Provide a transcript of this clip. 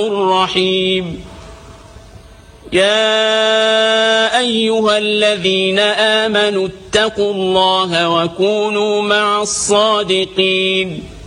الرحيم يا أيها الذين آمنوا اتقوا الله وكونوا مع الصادقين